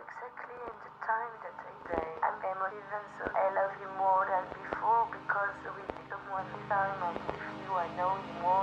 exactly in the time that I die. I'm emotive and so I love you more than before because with someone this time I with you I know you more